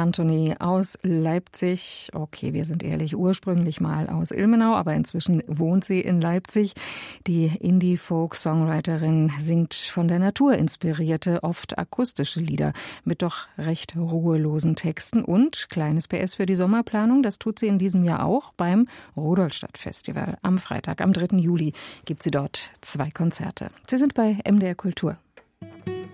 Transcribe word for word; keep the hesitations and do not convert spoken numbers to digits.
Anthony aus Leipzig. Okay, wir sind ehrlich, ursprünglich mal aus Ilmenau, aber inzwischen wohnt sie in Leipzig. Die Indie-Folk-Songwriterin singt von der Natur inspirierte, oft akustische Lieder mit doch recht ruhelosen Texten. Und kleines P S für die Sommerplanung, das tut sie in diesem Jahr auch beim Rudolstadt-Festival. Am Freitag, am dritten Juli, gibt sie dort zwei Konzerte. Sie sind bei M D R Kultur.